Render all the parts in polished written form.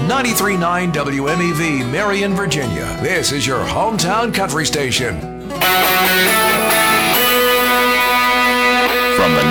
93.9 WMEV, Marion, Virginia. This is your hometown country station. From the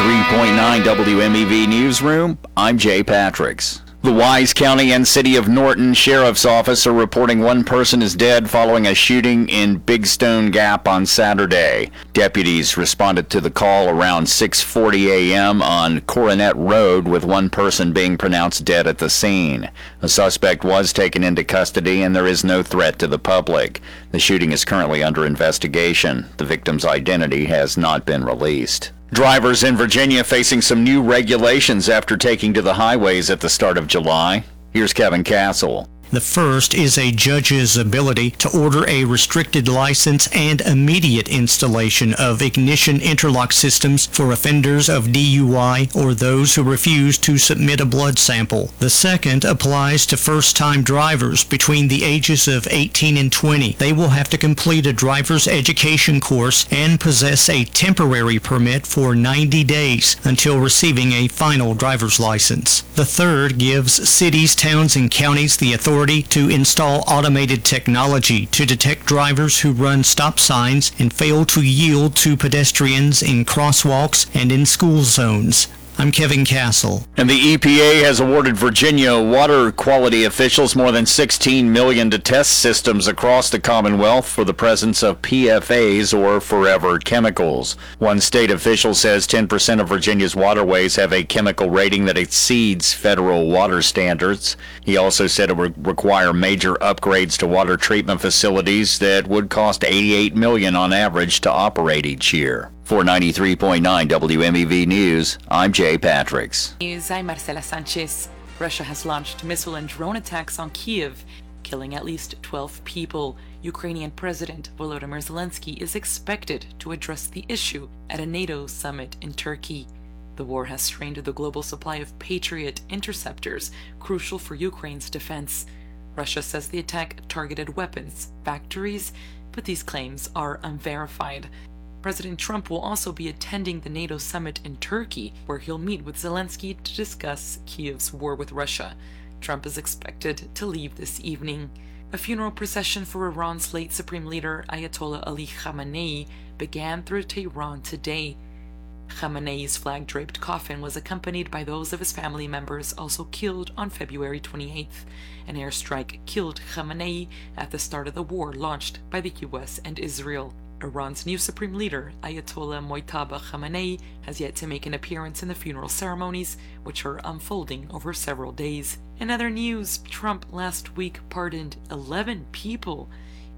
93.9 WMEV newsroom, I'm Jay Patricks. The Wise County and City of Norton Sheriff's Office are reporting one person is dead following a shooting in Big Stone Gap on Saturday. Deputies responded to the call around 6:40 a.m. on Coronet Road, with one person being pronounced dead at the scene. The suspect was taken into custody and there is no threat to the public. The shooting is currently under investigation. The victim's identity has not been released. Drivers in Virginia facing some new regulations after taking to the highways at the start of July. Here's Kevin Castle. The first is a judge's ability to order a restricted license and immediate installation of ignition interlock systems for offenders of DUI or those who refuse to submit a blood sample. The second applies to first-time drivers between the ages of 18 and 20. They will have to complete a driver's education course and possess a temporary permit for 90 days until receiving a final driver's license. The third gives cities, towns, and counties the authority to install automated technology to detect drivers who run stop signs and fail to yield to pedestrians in crosswalks and in school zones. I'm Kevin Castle. And the EPA has awarded Virginia water quality officials more than $16 million to test systems across the Commonwealth for the presence of PFAS, or forever chemicals. One state official says 10% of Virginia's waterways have a chemical rating that exceeds federal water standards. He also said it would require major upgrades to water treatment facilities that would cost $88 million on average to operate each year. For 93.9 WMEV News, I'm Jay Patricks. I'm Marcela Sanchez. Russia has launched missile and drone attacks on Kiev, killing at least 12 people. Ukrainian President Volodymyr Zelensky is expected to address the issue at a NATO summit in Turkey. The war has strained the global supply of Patriot interceptors, crucial for Ukraine's defense. Russia says the attack targeted weapons factories, but these claims are unverified. President Trump will also be attending the NATO summit in Turkey, where he'll meet with Zelensky to discuss Kiev's war with Russia. Trump is expected to leave this evening. A funeral procession for Iran's late Supreme Leader Ayatollah Ali Khamenei began through Tehran today. Khamenei's flag-draped coffin was accompanied by those of his family members also killed on February 28th. An airstrike killed Khamenei at the start of the war launched by the US and Israel. Iran's new supreme leader, Ayatollah Mojtaba Khamenei, has yet to make an appearance in the funeral ceremonies, which are unfolding over several days. In other news, Trump last week pardoned 11 people.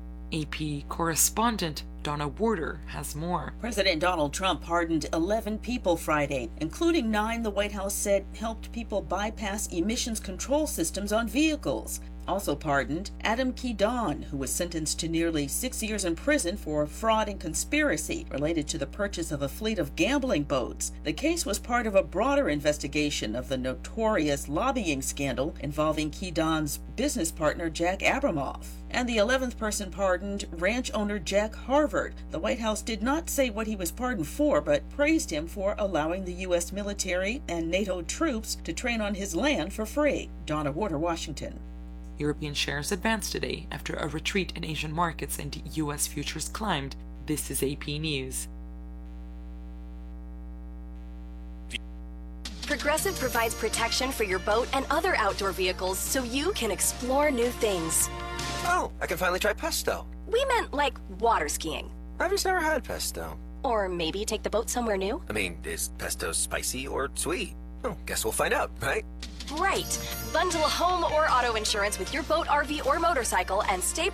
AP correspondent Donna Warder has more. President Donald Trump pardoned 11 people Friday, including 9 the White House said helped people bypass emissions control systems on vehicles. Also pardoned Adam Kedon, who was sentenced to nearly 6 years in prison for fraud and conspiracy related to the purchase of a fleet of gambling boats. The case was part of a broader investigation of the notorious lobbying scandal involving Kedon's business partner Jack Abramoff. And the 11th person pardoned, ranch owner Jack Harvard. The White House did not say what he was pardoned for, but praised him for allowing the U.S. military and NATO troops to train on his land for free. Donna Warder, Washington. European shares advanced today after a retreat in Asian markets and U.S. futures climbed. This is AP News. Progressive provides protection for your boat and other outdoor vehicles so you can explore new things. Oh, I can finally try pesto. We meant like water skiing. I've just never had pesto. Or maybe take the boat somewhere new. I mean, is pesto spicy or sweet? Oh, guess we'll find out, right? Right. Bundle home or auto insurance with your boat, RV, or motorcycle and stay